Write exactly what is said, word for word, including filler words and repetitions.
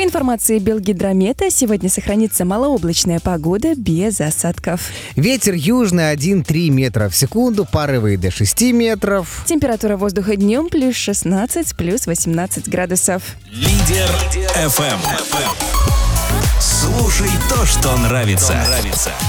информации Белгидромета, сегодня сохранится малооблачная погода без осадков. Ветер южный один-три метра в секунду, порывы до шести метров. Температура воздуха днем плюс шестнадцать, плюс восемнадцать градусов. Лидер эф эм. Слушай то, что нравится.